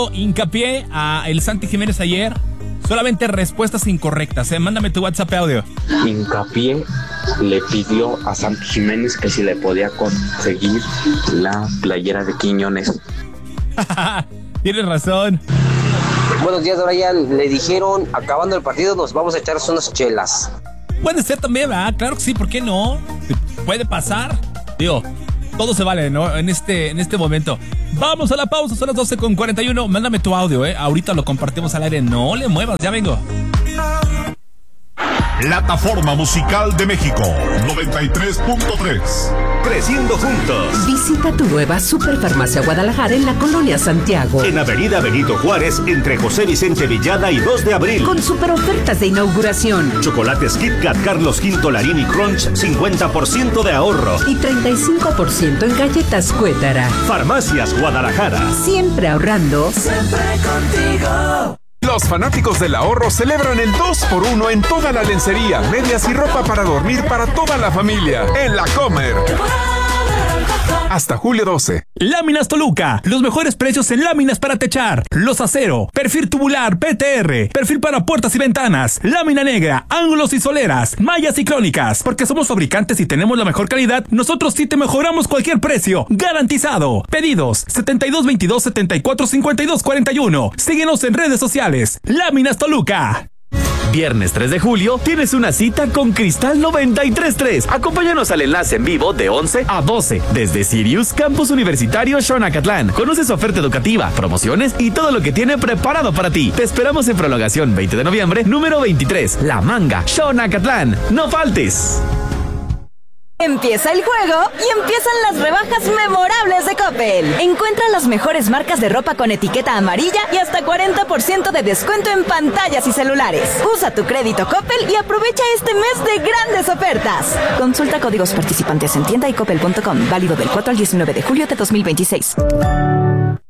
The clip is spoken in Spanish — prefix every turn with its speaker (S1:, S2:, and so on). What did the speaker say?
S1: Hincapié a el Santi Jiménez ayer. Solamente respuestas incorrectas, Mándame tu WhatsApp audio.
S2: Hincapié le pidió a Santi Jiménez que si le podía conseguir la playera de Quiñones.
S1: Tienes razón.
S3: Buenos días, Brian. Le dijeron, acabando el partido, nos vamos a echar unas chelas.
S1: Puede ser también, ¿verdad? Claro que sí, ¿por qué no? Puede pasar. Digo, todo se vale, ¿no? En este momento. Vamos a la pausa, son las 12:41. Mándame tu audio, Ahorita lo compartimos al aire. No le muevas, ya vengo.
S4: Plataforma Musical de México 93.3. Creciendo juntos.
S5: Visita tu nueva Superfarmacia Guadalajara en la Colonia Santiago.
S4: En Avenida Benito Juárez, entre José Vicente Villada y 2 de abril.
S5: Con super ofertas de inauguración.
S4: Chocolates Kit Kat Carlos V Larini Crunch, 50% de ahorro.
S5: Y 35% en galletas Cuétara.
S4: Farmacias Guadalajara.
S5: Siempre ahorrando.
S6: Siempre contigo.
S7: Los fanáticos del ahorro celebran el 2x1 en toda la lencería, medias y ropa para dormir para toda la familia. En La Comer. Hasta julio 12.
S1: Láminas Toluca. Los mejores precios en láminas para techar. Los acero, perfil tubular, PTR, perfil para puertas y ventanas, lámina negra, ángulos y soleras, mallas y crónicas. Porque somos fabricantes y tenemos la mejor calidad, nosotros sí te mejoramos cualquier precio. Garantizado. Pedidos 7222-745241. Síguenos en redes sociales. Láminas Toluca.
S8: Viernes 3 de julio tienes una cita con Cristal 93.3. Acompáñanos al enlace en vivo de 11 a 12 desde Sirius Campus Universitario Xonacatlán. Conoce su oferta educativa, promociones y todo lo que tiene preparado para ti. Te esperamos en prolongación 20 de noviembre, número 23, La Manga, Xonacatlán. ¡No faltes!
S9: Empieza el juego y empiezan las rebajas memorables de Coppel. Encuentra las mejores marcas de ropa con etiqueta amarilla y hasta 40% de descuento en pantallas y celulares. Usa tu crédito Coppel y aprovecha este mes de grandes ofertas. Consulta códigos participantes en tienda y coppel.com. Válido del 4 al 19 de julio de 2026.